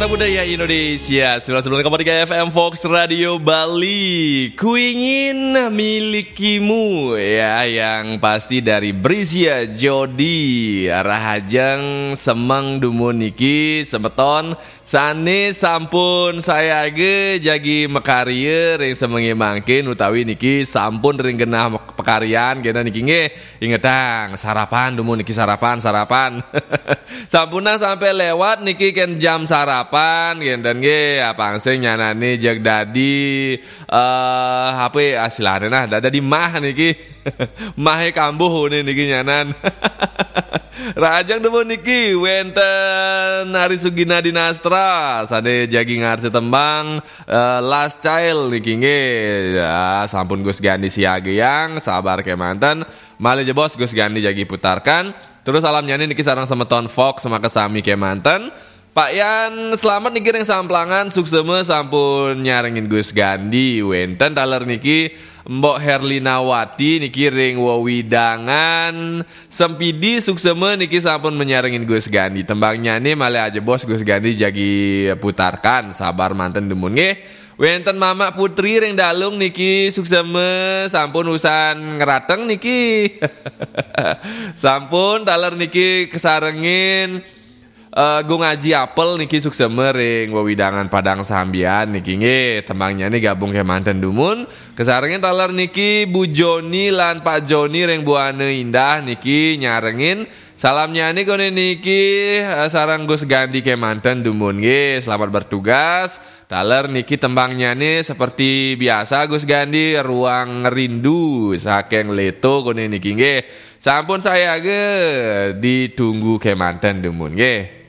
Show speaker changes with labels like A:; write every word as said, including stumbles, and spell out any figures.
A: Warna Budaya Indonesia sembilan puluh sembilan koma tiga F M Fox Radio Bali. Kuingin milikimu ya, yang pasti dari Brisia Jodi Rahajeng Semang Dumun niki semeton sane sampun saya ge jagi mekarier yang semengi mangkin utawi niki sampun ring genah pekarian kena niki nge ingetang sarapan dumun niki sarapan sarapan sampunan sampai lewat niki ken jam sarapan gen dan ge apa angse nyanani jag dadi eh apa asilane nah dadi mah niki mahe kambuh niki nyanan Rajang demun niki wenten Hari Sugina Dinastra sade jagi ngarti tembang uh, Last Child niki nge ya, sampun Gus Gandhi siage yang sabar kemanten malih je bos Gus Gandhi jagi putarkan terus alam nyanyi niki sarang semeton Fox sama kesami kemanten Pak Yan selamat niki ring samplangan sukseme sampun nyarengin Gus Gandhi wenten taler niki Mbok Herlinawati niki ring wawidangan sempidi sukseme niki sampun menyarengin Gus Gandhi tembangnya nih malah aja bos Gus Gandhi jagi putarkan sabar manten demun nge wenten Mama Putri ring dalung niki sukseme sampun usan ngerateng niki sampun taler niki kesarengin Uh, gue ngaji apel niki sukseme ring wawidangan Padang Sambian niki nge tembangnya nih gabung ke manten dumun kesarengin taler niki Bu Joni lan Pak Joni ring Buane Indah niki nyarengin salamnya nih kone niki uh, sarang Gus Gandhi ke manten dumun nge selamat bertugas taler niki tembangnya nih seperti biasa Gus Gandhi ruang rindu sakeng leto kone niki nge sampun saya ge ditunggu ke manten dumun nge